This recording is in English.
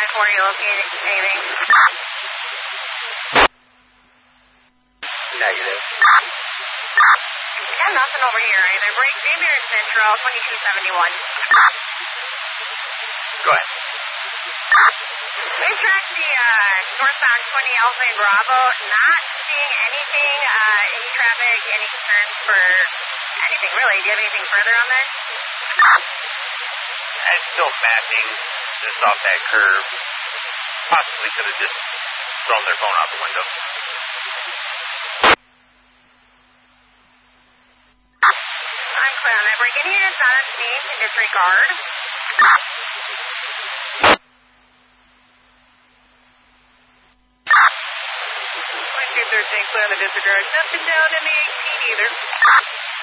4, you located anything? Negative. Yeah, nothing over here either. Break Xavier Central, 2271. Go ahead. We tracked the northbound 20 Alpha and Bravo, not seeing anything, any traffic, any concerns for anything really. Do you have anything further on that? It's still mapping just off that curve. Possibly could have just thrown their phone out the window. I'm clear on that. Break any units on scene to disregard. Clear on the disregard. Nothing down in the 18 either.